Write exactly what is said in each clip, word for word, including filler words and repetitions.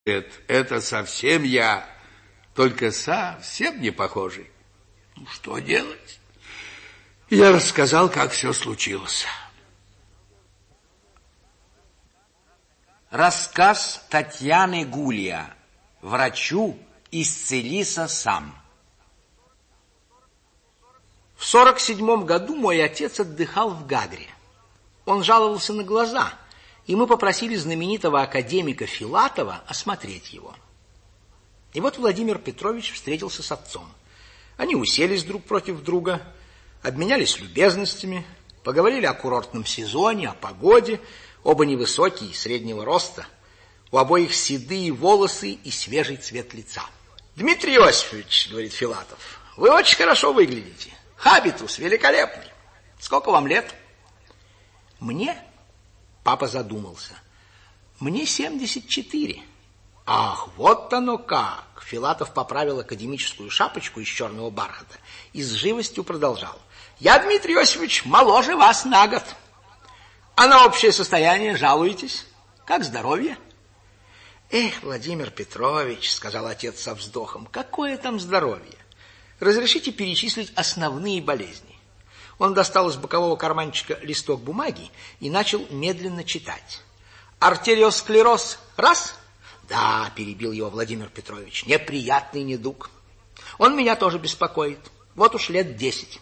Это совсем я, только совсем не похожий. Ну, что делать? Я рассказал, как все случилось. Рассказ Татьяны Гулия. Врачу исцелися сам. В сорок седьмом году мой отец отдыхал в Гагре. Он жаловался на глаза, и мы попросили знаменитого академика Филатова осмотреть его. И вот Владимир Петрович встретился с отцом. Они уселись друг против друга, обменялись любезностями, поговорили о курортном сезоне, о погоде. Оба невысокие, среднего роста, у обоих седые волосы и свежий цвет лица. Дмитрий Иосифович, говорит Филатов, вы очень хорошо выглядите. Хабитус великолепный. Сколько вам лет? Мне? Папа задумался. Мне семьдесят четыре. Ах, вот оно как! Филатов поправил академическую шапочку из черного бархата и с живостью продолжал. Я, Дмитрий Иосифович, моложе вас на год. А на общее состояние жалуетесь? Как здоровье? Эх, Владимир Петрович, сказал отец со вздохом, какое там здоровье? Разрешите перечислить основные болезни. Он достал из бокового карманчика листок бумаги и начал медленно читать. Артериосклероз – раз. Да, перебил его Владимир Петрович, неприятный недуг. Он меня тоже беспокоит. Вот уж лет десять.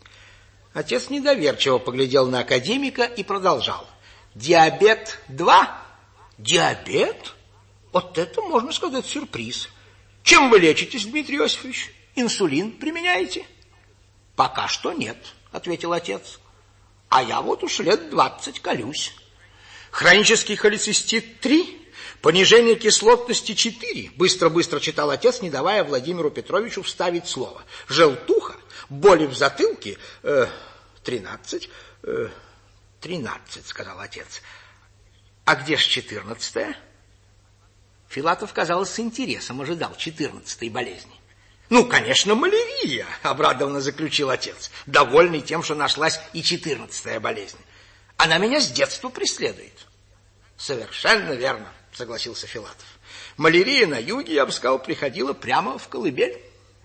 Отец недоверчиво поглядел на академика и продолжал. Диабет два. Диабет? Вот это, можно сказать, сюрприз. Чем вы лечитесь, Дмитрий Иосифович? Инсулин применяете? Пока что нет, ответил отец. А я вот уж лет двадцать колюсь. Хронический холецистит три. Понижение кислотности четыре. Быстро-быстро читал отец, не давая Владимиру Петровичу вставить слово. Желтуха. Боли в затылке э, тринадцать, э, тринадцать, сказал отец. А где ж четырнадцатая? Филатов, казалось, с интересом ожидал четырнадцатой болезни. Ну, конечно, малярия, обрадованно заключил отец, довольный тем, что нашлась и четырнадцатая болезнь. Она меня с детства преследует. Совершенно верно, согласился Филатов. Малярия на юге, я бы сказал, приходила прямо в колыбель.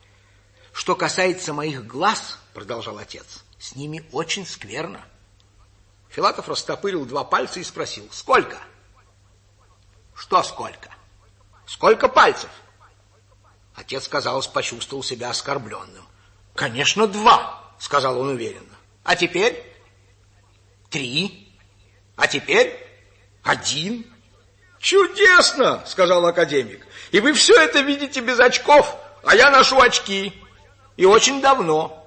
Что касается моих глаз, продолжал отец, с ними очень скверно. Филатов растопырил два пальца и спросил, сколько? Что сколько? Сколько пальцев? Отец, казалось, почувствовал себя оскорбленным. Конечно, два, сказал он уверенно. А теперь? Три. А теперь? Один. Чудесно, сказал академик. И вы все это видите без очков, а я ношу очки. И очень давно.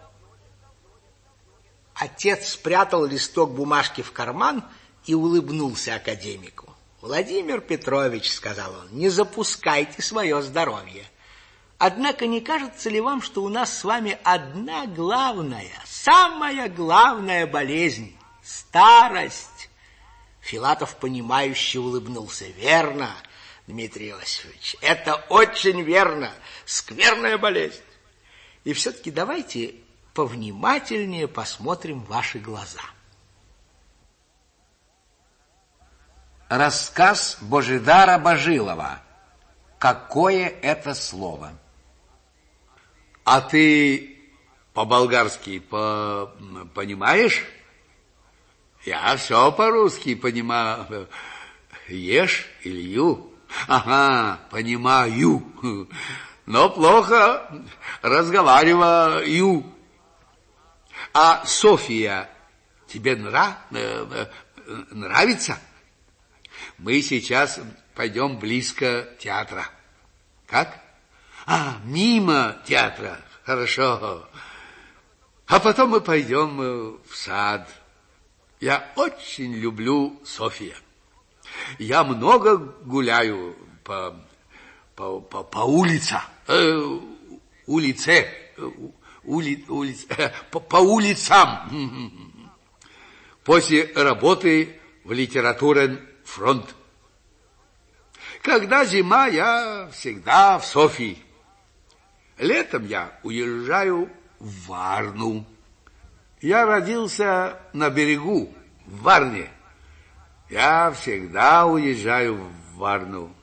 Отец спрятал листок бумажки в карман и улыбнулся академику. Владимир Петрович, сказал он, не запускайте свое здоровье. Однако не кажется ли вам, что у нас с вами одна главная, самая главная болезнь – старость? Филатов, понимающе улыбнулся. Верно, Дмитрий Иосифович, это очень верно, скверная болезнь. И все-таки давайте повнимательнее посмотрим ваши глаза. Рассказ Божидара Божилова. Какое это слово? А ты по-болгарски по... понимаешь? Я все по-русски понимаю. Ешь или ю? Ага, понимаю. Но плохо разговариваю. А Софья тебе нра... нравится? Мы сейчас пойдем близко театра. Как? А, мимо театра. Хорошо. А потом мы пойдем в сад. Я очень люблю Софья. Я много гуляю по... По, по, по улице, э, улице, ули, улиц, э, по, по улицам. После работы в литературен фронт. Когда зима, я всегда в Софии. Летом я уезжаю в Варну. Я родился на берегу, в Варне. Я всегда уезжаю в Варну.